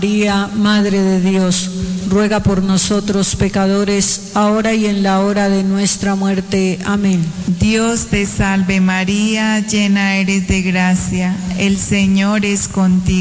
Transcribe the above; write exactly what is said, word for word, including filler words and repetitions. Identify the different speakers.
Speaker 1: María, Madre de Dios, ruega por nosotros pecadores, ahora y en la hora de nuestra muerte. Amén.
Speaker 2: Dios te salve María, llena eres de gracia, el Señor es contigo.